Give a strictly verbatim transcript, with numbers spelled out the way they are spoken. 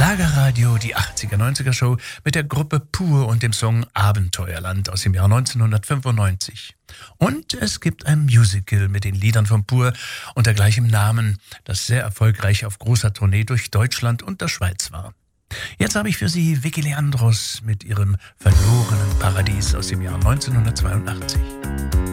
Schlagerradio, die achtziger-neunziger-Show mit der Gruppe Pur und dem Song Abenteuerland aus dem Jahr neunzehnhundertfünfundneunzig. Und es gibt ein Musical mit den Liedern von Pur unter gleichem Namen, das sehr erfolgreich auf großer Tournee durch Deutschland und der Schweiz war. Jetzt habe ich für Sie Vicky Leandros mit ihrem Verlorenen Paradies aus dem Jahr neunzehnhundertzweiundachtzig.